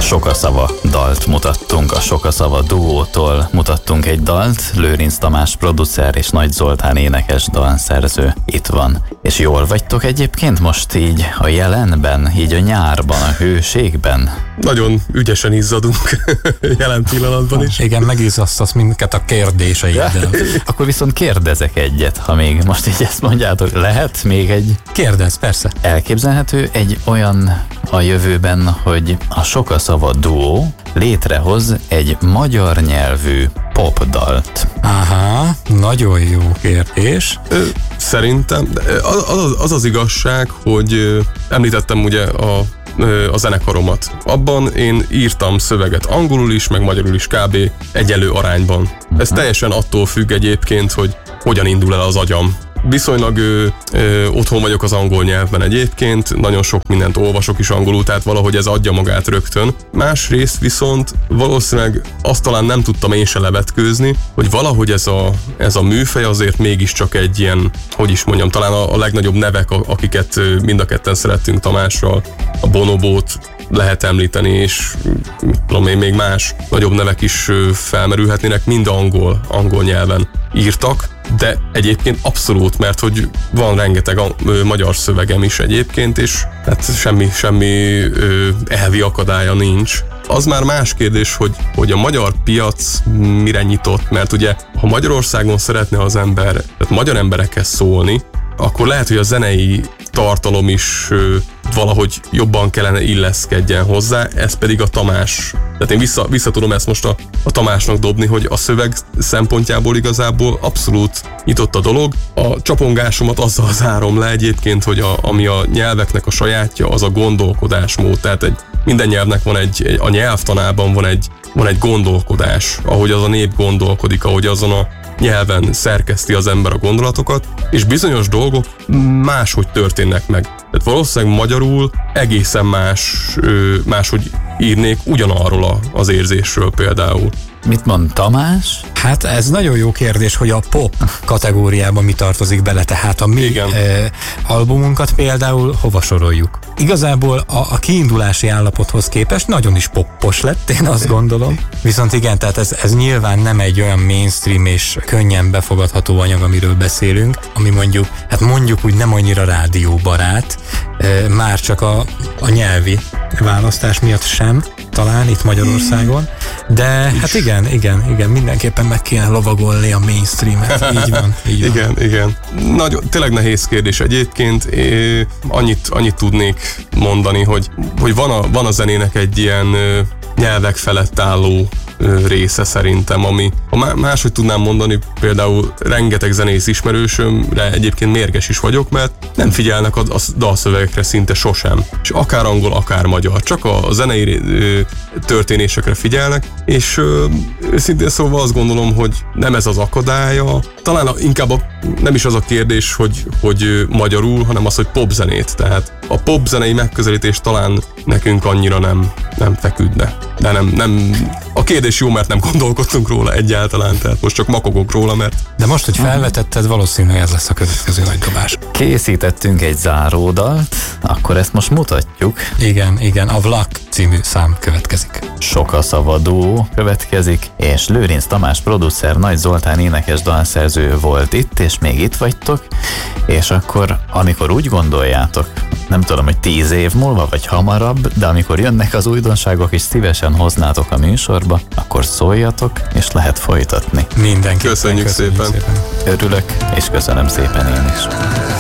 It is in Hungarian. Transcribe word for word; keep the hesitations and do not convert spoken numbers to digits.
Sokaszava dalt mutattunk, a Sokaszava duótól mutattunk egy dalt, Lőrinc Tamás producer és Nagy Zoltán énekes dalszerző itt van. És jól vagytok egyébként most így a jelenben, így a nyárban, a hőségben? Nagyon ügyesen izzadunk jelen pillanatban is. Igen, megizzasztasz minket a kérdéseiddel. Akkor viszont kérdezek egyet, ha még most így ezt mondjátok. Lehet még egy... Kérdezz, persze. Elképzelhető egy olyan a jövőben, hogy a Sokaszava duó létrehoz egy magyar nyelvű popdalt? Aha, nagyon jó kérdés. Ö, szerintem az az, az az igazság, hogy említettem ugye a a zenekaromat. Abban én írtam szöveget angolul is, meg magyarul is kb. Egyelő arányban. Ez teljesen attól függ egyébként, hogy hogyan indul el az agyam. Viszonylag ö, ö, otthon vagyok az angol nyelvben egyébként, nagyon sok mindent olvasok is angolul, tehát valahogy ez adja magát rögtön. Másrészt viszont valószínűleg azt talán nem tudtam én se levetkőzni, hogy valahogy ez a, ez a műfaj azért mégiscsak egy ilyen, hogy is mondjam, talán a, a legnagyobb nevek, akiket mind a ketten szerettünk Tamással, a Bonobót lehet említeni, és tudom én, még más nagyobb nevek is felmerülhetnének, mind angol, angol nyelven írtak, de egyébként abszolút, mert hogy van rengeteg a, ö, magyar szövegem is egyébként, és hát semmi, semmi ö, elvi akadálya nincs. Az már más kérdés, hogy, hogy a magyar piac mire nyitott, mert ugye, ha Magyarországon szeretne az ember, tehát magyar emberekhez szólni, akkor lehet, hogy a zenei tartalom is ö, valahogy jobban kellene illeszkedjen hozzá, ez pedig a Tamás. Tehát én vissza, vissza tudom ezt most a, a Tamásnak dobni, hogy a szöveg szempontjából igazából abszolút nyitott a dolog. A csapongásomat azzal zárom le egyébként, hogy a, ami a nyelveknek a sajátja, az a gondolkodásmód. Tehát egy, minden nyelvnek van egy, egy, a nyelvtanában van egy, van egy gondolkodás, ahogy az a nép gondolkodik, ahogy azon a nyelven szerkeszti az ember a gondolatokat, és bizonyos dolgok máshogy történnek meg. Tehát valószínűleg magyarul egészen más, máshogy írnék ugyanarról a, az érzésről például. Mit mond Tamás? Hát ez nagyon jó kérdés, hogy a pop kategóriában mi tartozik bele, tehát a mi e, albumunkat például hova soroljuk. Igazából a, a kiindulási állapothoz képest nagyon is poppos lett, én azt gondolom. Viszont igen, tehát ez, ez nyilván nem egy olyan mainstream és könnyen befogadható anyag, amiről beszélünk, ami mondjuk, hát mondjuk úgy nem annyira rádióbarát, e, már csak a, a nyelvi választás miatt sem, talán itt Magyarországon, de hát igen, igen, igen, mindenképpen meg kéne lovagolni a mainstreamet, így van, így van. Igen, igen. Nagyon, tényleg nehéz kérdés egyébként, é, annyit, annyit tudnék mondani, hogy, hogy van, a, van a zenének egy ilyen ö, nyelvek felett álló ö, része szerintem, ami, ha máshogy tudnám mondani, például rengeteg zenész ismerősömre egyébként mérges is vagyok, mert nem figyelnek a, a dalszövegekre szinte sosem. És akár angol, akár magyar. Csak a, a zenei ö, történésekre figyelnek, és ö, őszintén szóval azt gondolom, hogy nem ez az akadálya. Talán a, inkább a, nem is az a kérdés, hogy, hogy magyarul, hanem az, hogy popzenét. Tehát a popzenei megközelítés talán nekünk annyira nem, nem feküdne. De nem, nem, a kérdés jó, mert nem gondolkodtunk róla egyáltalán, tehát most csak makogok róla, mert... De most, hogy felvetetted, valószínűleg ez lesz a következő nagy dobás. Készítettünk egy záródalt, akkor ezt most mutatjuk. Igen, igen, a Vlak című szám következik. Sokaszava duó következik, és Lőrinc Tamás producer, Nagy Zoltán énekes dalszerző volt itt, és még itt vagytok, és akkor, amikor úgy gondoljátok, nem tudom, hogy tíz év múlva, vagy hamarabb, de amikor jönnek az újdonságok, és szívesen hoznátok a műsorba, akkor szóljatok, és lehet folytatni. Mindenki. Köszönjük, köszönjük szépen. szépen. Örülök, és köszönöm szépen én is.